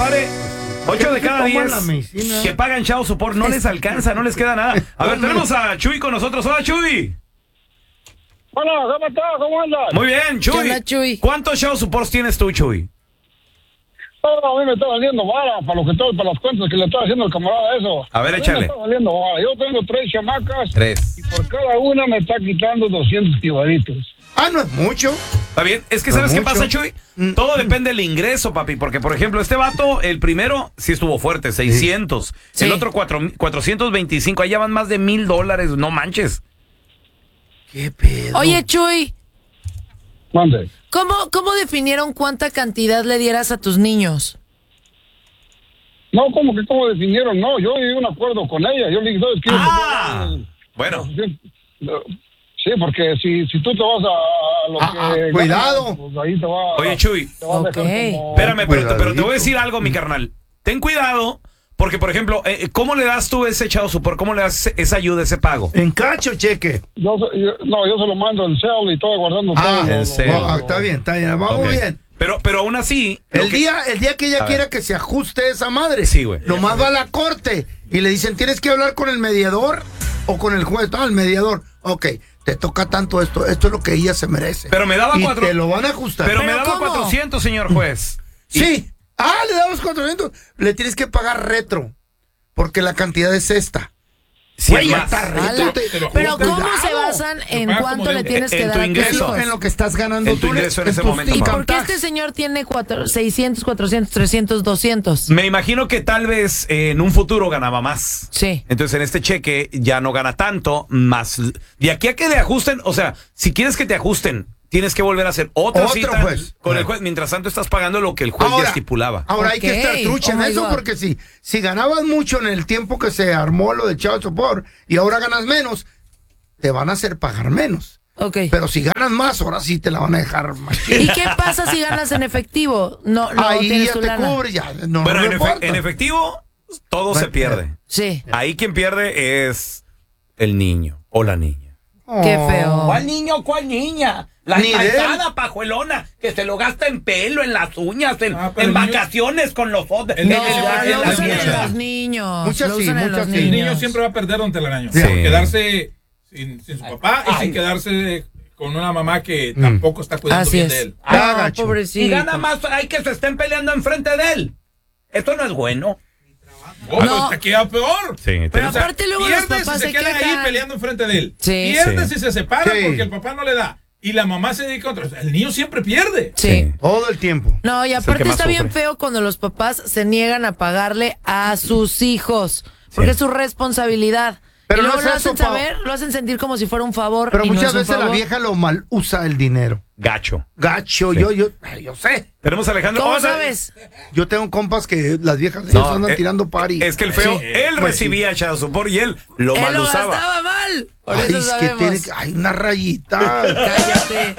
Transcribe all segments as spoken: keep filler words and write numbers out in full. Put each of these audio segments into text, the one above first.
compadre. Ocho de cada diez que pagan child support no les alcanza, no les queda nada. A ver, tenemos a Chuy con nosotros. Hola, Chuy. Hola, ¿cómo estás? ¿Cómo andas? Muy bien, Chuy. ¿Qué onda, Chuy? ¿Cuántos child supports tienes tú, Chuy? No, a mí me está valiendo vara para lo que todo, para las cuentas que le está haciendo el camarada eso. A ver, a mí échale. Me está valiendo vara. Yo tengo tres chamacas. Tres. Y por cada una me está quitando doscientos quibaditos. Ah, no es mucho. Está bien, es que No ¿sabes qué mucho. pasa, Chuy? Mm. Todo depende del ingreso, papi, porque por ejemplo, este vato, el primero sí estuvo fuerte, seiscientos. Sí. El otro cuatro, cuatrocientos veinticinco, allá van más de mil dólares, no manches. ¿Qué pedo? Oye, Chuy, Mande. ¿cómo, ¿cómo definieron cuánta cantidad le dieras a tus niños? No, ¿cómo que cómo definieron? No, yo llegué a un acuerdo con ella. Yo le dije, ¿sabes qué? Ah, Yo te- bueno. Sí, porque si, si tú te vas a lo Ah, que... ah, cuidado. ganas, pues ahí te va... Oye, Chuy, te va a dejar Ok. como- espérame, pero, te- pero te voy a Cuidadito. decir algo, mi carnal. Ten cuidado, porque por ejemplo, eh, ¿cómo le das tú ese chavo support? ¿Cómo le das esa ayuda, ese pago? En cacho, cheque. Yo, se- yo- no, yo se lo mando en cel y estoy guardando Ah, todo. en lo- lo- cel. lo- Ah, está bien, está bien. Vamos Ok. bien. Pero, pero aún así... lo El que- día, el día que ella A quiera ver. que se ajuste esa madre, Sí, güey. nomás va a la corte y le dicen, tienes que hablar con el mediador o con el juez. Ah, el mediador. Ok, te toca tanto esto. Esto es lo que ella se merece. Pero me daba y cuatro... te lo van a ajustar. Pero, me ¿Pero daba cómo? cuatrocientos, señor juez. Sí. Ah, le damos cuatrocientos. Le tienes que pagar retro. Porque la cantidad es esta. Sí, Güey, es ya más. está retro. Ala. te- Pero ¿cómo Cuidado. se basan en pagas cuánto como le de- tienes en que tu dar a tus ingreso. hijos? En lo que estás ganando En tu tú le- ingreso en ese tus momento, ¿Y papá. por qué tax. este señor tiene cuatro, seiscientos, cuatrocientos, trescientos, doscientos? Me imagino que tal vez eh, en un futuro ganaba más. Sí. Entonces en este cheque ya no gana tanto, más de aquí a que le ajusten, o sea, si quieres que te ajusten, tienes que volver a hacer otra Otro cita juez. con el Ah. juez. Mientras tanto estás pagando lo que el juez ya estipulaba. Ahora hay que Ok. estar trucha en Oh my eso God. porque si, si ganabas mucho en el tiempo que se armó lo del child support y ahora ganas menos, te van a hacer pagar menos. Ok. Pero si ganas más, ahora sí te la van a dejar más. ¿Y qué pasa si ganas en efectivo? No, no Ahí tienes ya tu te lana. cubre, ya no Bueno, no en, efe- importa. en efectivo, todo Bueno, se pierde. Sí. Ahí quien pierde es el niño o la niña. Qué Oh. feo. ¿Cuál niño, cuál niña? La Ni de él. encantada pajuelona que se lo gasta en pelo, en las uñas, en, Ah, pero en el niño- vacaciones con los fotos. El No, niño- en lo las usan en fiestas. los niños. Muchas lo sí, usan en muchas los sí. El niños. niño siempre va a perder un telaraño. Sí. Por quedarse sin, sin su papá y Ay. sin quedarse con una mamá que tampoco está cuidando Así bien es. de él. Ah, Ah, gacho. pobrecito. Y gana más, hay que se estén peleando enfrente de él. Esto no es bueno. Oh, No. pues te queda peor. Sí, Pero O sea, aparte luego los pierdes papás y se se quedan ahí quejan. peleando enfrente de él. Sí. Pierdes Sí. y se separan Sí. porque el papá no le da. Y la mamá se dedica a otro. El niño siempre pierde. Sí. Todo el tiempo. No, y el aparte que más está bien sufre. feo cuando los papás se niegan a pagarle a sus hijos, porque Sí. es su responsabilidad. Pero y luego no lo es hacen eso, Pao. saber, lo hacen sentir como si fuera un favor. Pero y no muchas es un veces la favor. vieja lo mal usa el dinero. Gacho. Gacho, Sí. yo, yo, ay, yo sé. Tenemos a Alejandro. ¿Cómo Hola. sabes? Yo tengo compas que las viejas ellos No, andan eh, tirando party. Es que el feo, Sí. él Pues recibía child support y él lo Él mal lo usaba. gastaba mal. Por Ay, eso es que sabemos. tiene que- hay una rayita. Cállate.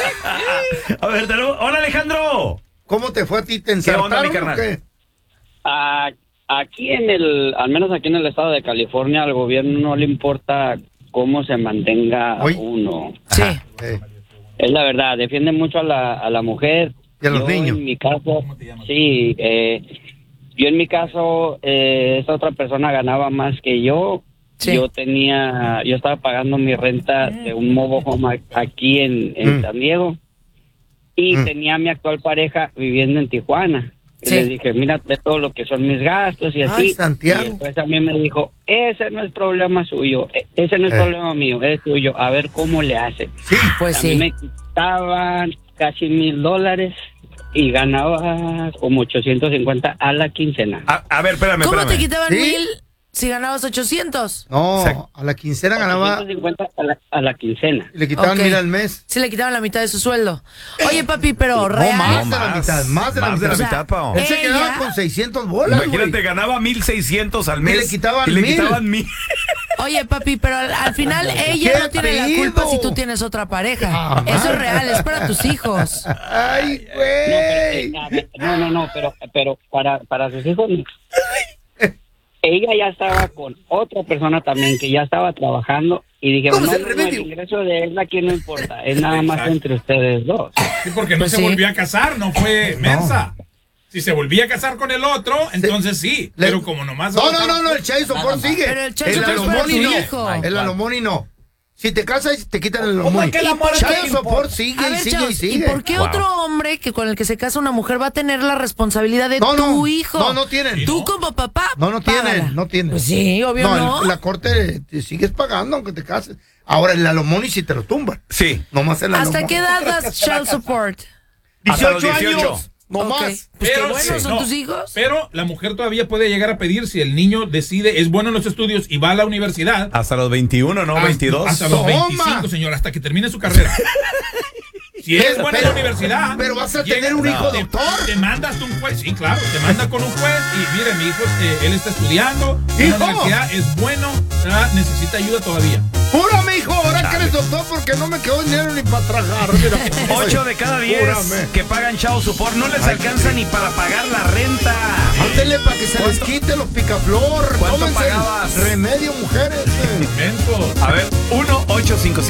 A ver, tenemos- hola Alejandro. ¿Cómo te fue a ti? ¿Te onda, mi ensartaron o carnal? qué? Ah, aquí en el, al menos aquí en el estado de California, al gobierno no le importa cómo se mantenga Uy. uno. Sí. Eh, Es la verdad, defiende mucho a la, a la mujer. Y a los Yo, niños. En mi caso, sí, eh, yo en mi caso, eh, esta otra persona ganaba más que yo. Sí. Yo tenía, yo estaba pagando mi renta de un mobile home a- aquí en, en Mm. San Diego y Mm. tenía a mi actual pareja viviendo en Tijuana. Y Sí. le dije, mira de todo lo que son mis gastos y así. Ay, Santiago. Y después también me dijo, ese no es problema suyo, e- ese no es Eh. problema mío, es tuyo, a ver cómo le hace. Sí. Pues A mí sí. me quitaban casi mil dólares y ganaba como ochocientos cincuenta a la quincena. A, a ver, espérame, ¿Cómo espérame. te quitaban ¿Sí? mil si ganabas ochocientos? No, O sea, a la quincena ganaba ochocientos cincuenta a la, a la quincena. y le quitaban Ok. mil al mes. Sí le quitaban la mitad de su sueldo. Oye, papi, pero No, real. más No, de la más. mitad, más de la Más de la mitad. mitad, Pao. Él se Ella- quedaba con seiscientos bolas, Imagínate, güey. ganaba mil seiscientos al Y mes. le quitaban y le mil. quitaban mil. Oye, papi, pero al, al final ella ¿Qué no tiene la pedo? culpa si tú tienes otra pareja. Ah, Eso madre. es real, es para tus hijos. Ay, No, pero, eh, güey. a ver, no, no, no, pero, pero para, para sus hijos, no. Ella ya estaba con otra persona también que ya estaba trabajando y dije, ¿Cómo no, es el no, no, el remedio? ingreso de él aquí no importa, es nada más Exacto. entre ustedes dos. Sí, porque no Pues se sí. volvió a casar, no fue mensa. Si se volvía a casar con el otro, entonces sí. Le- Pero como nomás... No, no, no, no, el child support sigue. Pero el child el support es para alimony tu no. hijo. El alimony no. Si te casas, te quitan el ¿Cómo es alimony. que el amor es Child que support importa? sigue A y ver, sigue y chavos, ¿y sigue. por qué Wow. otro hombre que con el que se casa una mujer va a tener la responsabilidad de No, tu no. hijo? No, no tienen. Tú ¿No? como papá. No, no págala. tienen, no tienen. Pues sí, obvio no. en la corte te sigues pagando aunque te cases. Ahora el alimony si te lo tumban. Sí. Nomás el ¿Hasta alimony. qué edad das child support? Hasta los dieciocho dieciocho. años. No Ok. más. Pues qué Pero- bueno, sí. son No, tus hijos. Pero la mujer todavía puede llegar a pedir si el niño decide, es bueno en los estudios y va a la universidad. Hasta los veintiuno, ¿no? hasta- veintidós. Hasta los Toma. veinticinco, señor, hasta que termine su carrera. Si eres Pero- bueno en la pero- universidad. pero vas a llega- tener un hijo te- doctor. Te mandas a un juez, sí, claro, te manda con un juez y mire, mi hijo, eh, él está estudiando en Hijo. la universidad, es bueno, ¿verdad? Necesita ayuda todavía. Júrame, hijo, ahora que eres doctor porque no me quedó dinero ni para tragar. Mira. Ocho de cada diez Júrame. que pagan child support no les Ay, alcanza ni para pagar la renta. Ándele para que se les quite los picaflor. ¿Cuánto Tómense el pagabas? remedio, mujeres. Menso. A ver, uno ocho cinco